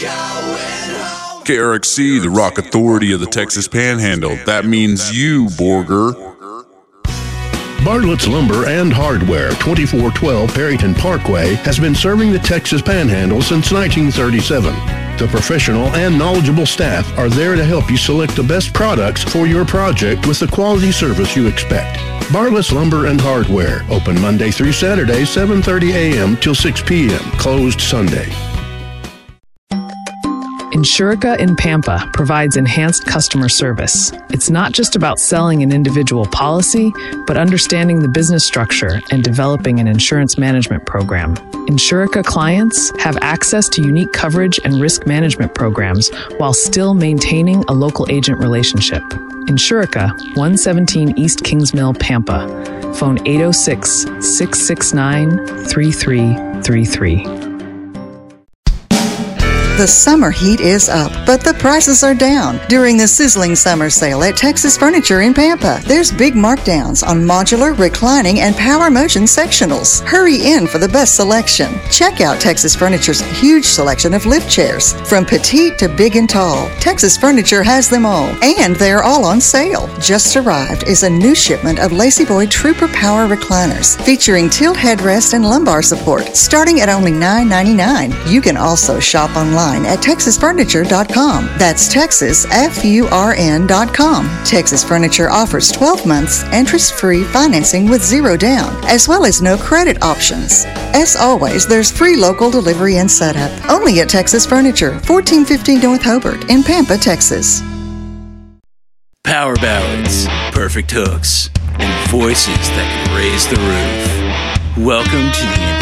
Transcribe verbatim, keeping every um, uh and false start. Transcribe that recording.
K R X C, the rock authority of the Texas Panhandle. That means you, Borger. Bartlett's Lumber and Hardware, twenty-four twelve Perryton Parkway, has been serving the Texas Panhandle since nineteen thirty-seven. The professional and knowledgeable staff are there to help you select the best products for your project with the quality service you expect. Bartlett's Lumber and Hardware, open Monday through Saturday, seven thirty a.m. till six p.m., closed Sunday. Insurica in Pampa provides enhanced customer service. It's not just about selling an individual policy, but understanding the business structure and developing an insurance management program. Insurica clients have access to unique coverage and risk management programs while still maintaining a local agent relationship. Insurica, one seventeen East Kings Mill, Pampa. Phone eight oh six, six six nine, three three three three. The summer heat is up, but the prices are down. During the sizzling summer sale at Texas Furniture in Pampa, there's big markdowns on modular, reclining, and power motion sectionals. Hurry in for the best selection. Check out Texas Furniture's huge selection of lift chairs, from petite to big and tall. Texas Furniture has them all, and they're all on sale. Just arrived is a new shipment of Lazy Boy Trooper Power recliners, featuring tilt headrest and lumbar support, starting at only nine ninety-nine. You can also shop online at texas furniture dot com. That's Texas, F U R N dot com. Texas Furniture offers twelve months interest-free financing with zero down, as well as no credit options. As always, there's free local delivery and setup. Only at Texas Furniture, fourteen fifteen North Hobart in Pampa, Texas. Power ballads, perfect hooks, and voices that can raise the roof. Welcome to the